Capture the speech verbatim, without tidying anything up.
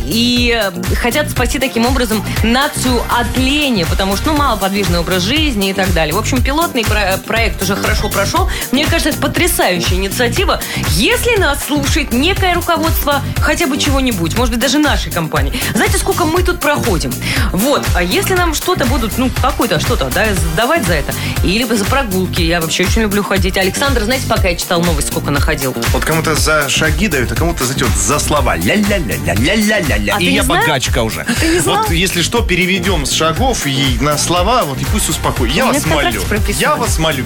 и хотят спасти таким образом нацию от лени, потому что, ну, малоподвижный образ жизни и так далее. В общем, пилотный про- проект уже хорошо прошел. Мне кажется, это потрясающая инициатива. Если нас слушает некое руководство хотя бы чего-нибудь, может быть, даже нашей компании, знаете, сколько мы тут проходим? Вот. А если нам что-то будут, ну, какое-то что-то, да, давать за это, или за прогулки, я вообще очень люблю ходить. Александр, знаете, пока я читал новость, сколько находил? Вот кому-то за шаги дают, а кому-то, знаете, вот за слова. Ля-ля-ля-ля-ля-ля-ля. А и я знал? богачка уже. Ты не знал? Вот если что, переведем с шагов и на слова, вот и пусть успокоит. Я У меня вас в контракте молю. прописано. Я вас молю.